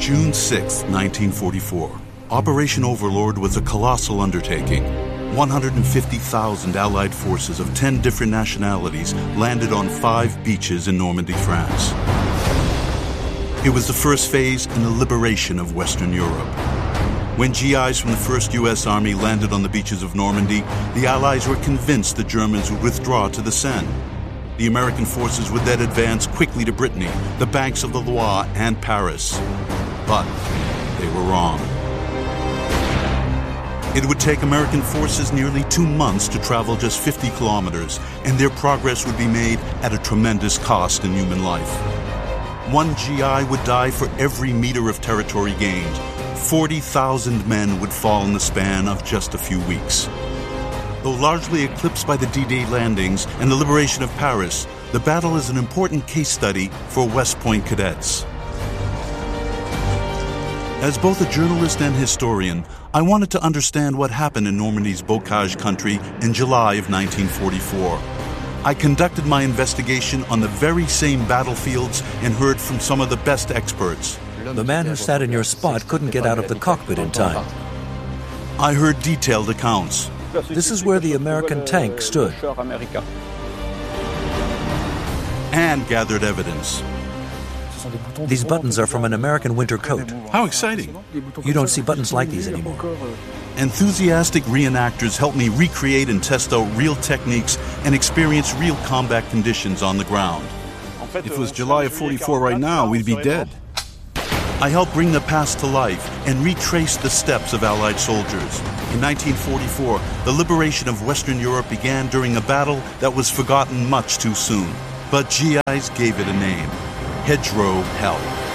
June 6, 1944. Operation Overlord was a colossal undertaking. 150,000 Allied forces of 10 different nationalities landed on 5 beaches in Normandy, France. It was the first phase in the liberation of Western Europe. When GIs from the 1st U.S. Army landed on the beaches of Normandy, the Allies were convinced the Germans would withdraw to the Seine. The American forces would then advance quickly to Brittany, the banks of the Loire, and Paris. But they were wrong. It would take American forces nearly 2 months to travel just 50 kilometers, and their progress would be made at a tremendous cost in human life. 1 GI would die for every meter of territory gained. 40,000 men would fall in the span of just a few weeks. Though largely eclipsed by the D-Day landings and the liberation of Paris, the battle is an important case study for West Point cadets. As both a journalist and historian, I wanted to understand what happened in Normandy's Bocage country in July of 1944. I conducted my investigation on the very same battlefields and heard from some of the best experts. The man who sat in your spot couldn't get out of the cockpit in time. I heard detailed accounts. This is where the American tank stood. And gathered evidence. These buttons are from an American winter coat. How exciting. You don't see buttons like these anymore. Enthusiastic reenactors helped me recreate and test out real techniques and experience real combat conditions on the ground. If it was July of 44 right now, we'd be dead. I helped bring the past to life and retrace the steps of Allied soldiers. In 1944, the liberation of Western Europe began during a battle that was forgotten much too soon. But GIs gave it a name: Hedgerow Hell.